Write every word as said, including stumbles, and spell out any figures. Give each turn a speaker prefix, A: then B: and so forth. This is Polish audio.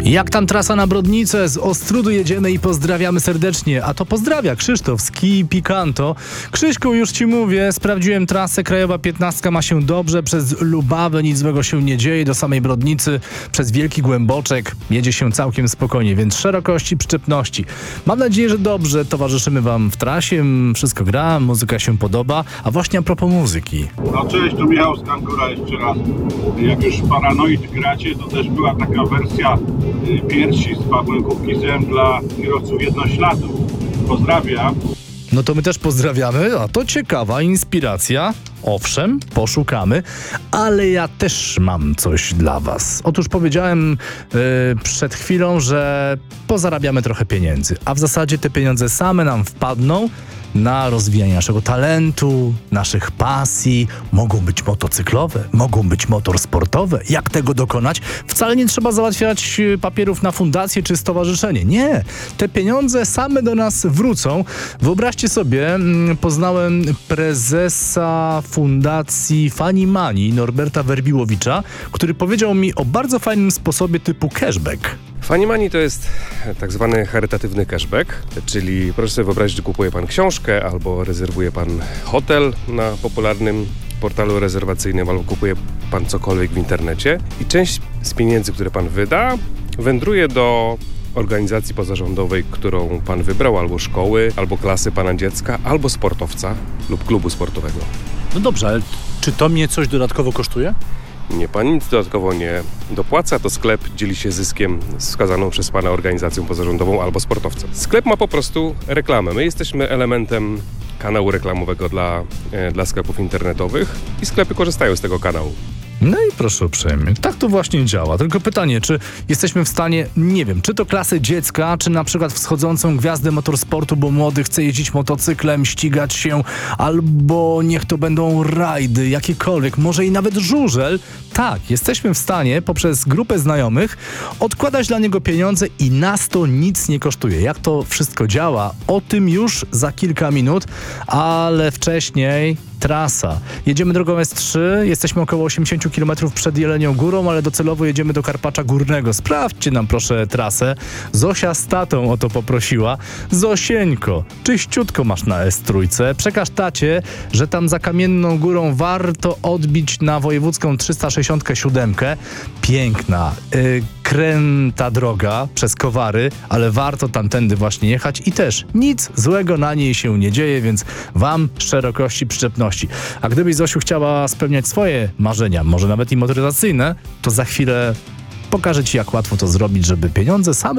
A: Jak tam trasa na Brodnicę? Z Ostrudu jedziemy i pozdrawiamy serdecznie. A to pozdrawia Krzysztof z Kij Picanto. Krzyśku, już ci mówię, sprawdziłem trasę. Krajowa piętnastka ma się dobrze. Przez Lubawę nic złego się nie dzieje. Do samej Brodnicy przez Wielki Głęboczek jedzie się całkiem spokojnie, więc szerokości, przyczepności. Mam nadzieję, że dobrze towarzyszymy wam w trasie. Wszystko gra, muzyka się podoba. A właśnie a propos muzyki.
B: No cześć, tu Michał z Kankura jeszcze raz. Jak już Paranoid gracie, to też była taka wersja y, piersi z Pawłem Kukizem dla kierowców jednośladów. Pozdrawiam.
A: No to my też pozdrawiamy, a to ciekawa inspiracja. Owszem, poszukamy, ale ja też mam coś dla was. Otóż powiedziałem yy, przed chwilą, że pozarabiamy trochę pieniędzy, a w zasadzie te pieniądze same nam wpadną na rozwijanie naszego talentu, naszych pasji. Mogą być motocyklowe, mogą być motorsportowe. Jak tego dokonać? Wcale nie trzeba załatwiać papierów na fundację czy stowarzyszenie. Nie, te pieniądze same do nas wrócą. Wyobraźcie sobie, poznałem prezesa fundacji Funny Money, Norberta Werbiłowicza, który powiedział mi o bardzo fajnym sposobie typu cashback.
C: Funny Money to jest tak zwany charytatywny cashback, czyli proszę sobie wyobrazić, że kupuje pan książkę albo rezerwuje pan hotel na popularnym portalu rezerwacyjnym albo kupuje pan cokolwiek w internecie i część z pieniędzy, które pan wyda, wędruje do organizacji pozarządowej, którą pan wybrał, albo szkoły, albo klasy pana dziecka, albo sportowca lub klubu sportowego.
A: No dobrze, ale czy to mnie coś dodatkowo kosztuje?
C: Nie, pan nic dodatkowo nie dopłaca, to sklep dzieli się zyskiem z wskazaną przez pana organizacją pozarządową albo sportowcem. Sklep ma po prostu reklamę. My jesteśmy elementem kanału reklamowego dla, e, dla sklepów internetowych i sklepy korzystają z tego kanału.
A: No i proszę uprzejmie, tak to właśnie działa. Tylko pytanie, czy jesteśmy w stanie, nie wiem, czy to klasę dziecka, czy na przykład wschodzącą gwiazdę motorsportu, bo młody chce jeździć motocyklem, ścigać się, albo niech to będą rajdy, jakiekolwiek, może i nawet żużel. Tak, jesteśmy w stanie poprzez grupę znajomych odkładać dla niego pieniądze i nas to nic nie kosztuje. Jak to wszystko działa? O tym już za kilka minut, ale wcześniej trasa. Jedziemy drogą S trzy, jesteśmy około osiemdziesiąt kilometrów przed Jelenią Górą, ale docelowo jedziemy do Karpacza Górnego. Sprawdźcie nam proszę trasę. Zosia z tatą o to poprosiła. Zosieńko, czyściutko masz na S trzy. Przekaż tacie, że tam za Kamienną Górą warto odbić na wojewódzką trzysta sześćdziesiąt siedem. Piękna, yy, kręta droga przez Kowary, ale warto tamtędy właśnie jechać i też nic złego na niej się nie dzieje, więc wam szerokości, przyczepności. A gdybyś, Zosiu, chciała spełniać swoje marzenia, może nawet i motoryzacyjne, to za chwilę pokażę ci, jak łatwo to zrobić, żeby pieniądze same